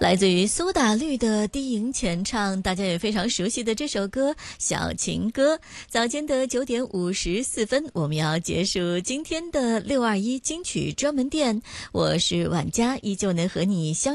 来自于苏打绿的低吟前唱，大家也非常熟悉的这首歌《小情歌》。早间的9点54分，我们要结束今天的621金曲专门店。我是婉佳，依旧能和你相